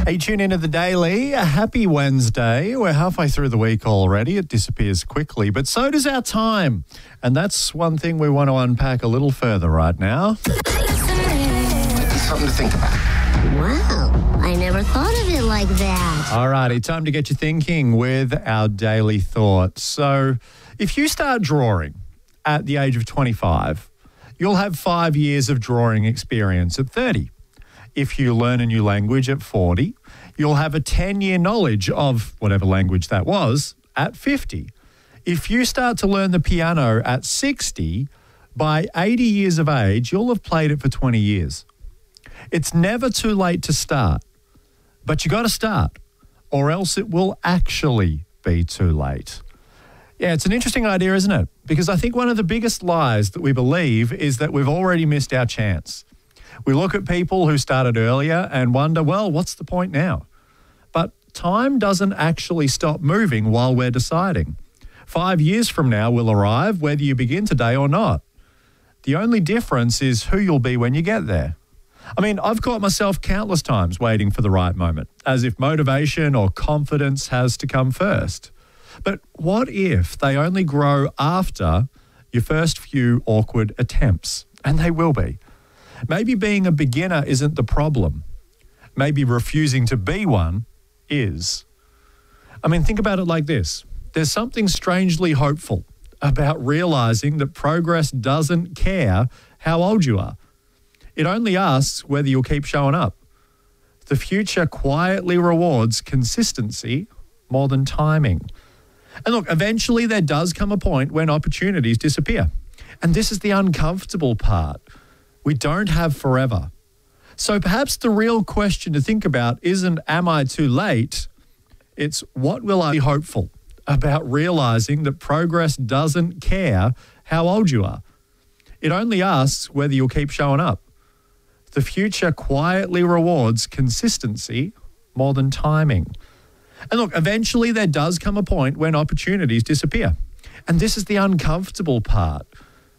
Hey, tune into the Daily. A happy Wednesday. We're halfway through the week already. It disappears quickly, but so does our time. And that's one thing we want to unpack a little further right now. Something to think about. Wow, I never thought of it like that. All righty, time to get you thinking with our daily thoughts. So if you start drawing at the age of 25, you'll have 5 years of drawing experience at 30. If you learn a new language at 40, you'll have a 10-year knowledge of whatever language that was at 50. If you start to learn the piano at 60, by 80 years of age, you'll have played it for 20 years. It's never too late to start, but you got to start, or else it will actually be too late. Yeah, it's an interesting idea, isn't it? Because I think one of the biggest lies that we believe is that we've already missed our chance. We look at people who started earlier and wonder, well, what's the point now? But time doesn't actually stop moving while we're deciding. 5 years from now will arrive whether you begin today or not. The only difference is who you'll be when you get there. I mean, I've caught myself countless times waiting for the right moment, as if motivation or confidence has to come first. But what if they only grow after your first few awkward attempts? And they will be. Maybe being a beginner isn't the problem. Maybe refusing to be one is. I mean, think about it like this. There's something strangely hopeful about realizing that progress doesn't care how old you are. It only asks whether you'll keep showing up. The future quietly rewards consistency more than timing. And look, eventually there does come a point when opportunities disappear. And this is the uncomfortable part. We don't have forever. So perhaps the real question to think about isn't, am I too late? It's, what will I be hopeful about realizing that progress doesn't care how old you are? It only asks whether you'll keep showing up. The future quietly rewards consistency more than timing. And look, eventually there does come a point when opportunities disappear. And this is the uncomfortable part.